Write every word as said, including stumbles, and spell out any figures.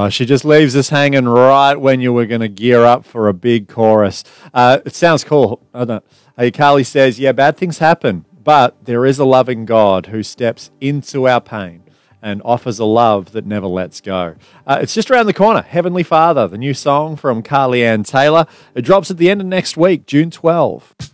Oh, she just leaves us hanging right when you were going to gear up for a big chorus. Uh, it sounds cool. I don't know. Hey, Carly says, yeah, bad things happen, but there is a loving God who steps into our pain and offers a love that never lets go. Uh, it's just around the corner. Heavenly Father, the new song from Carly Ann Taylor. It drops at the end of next week, June twelfth.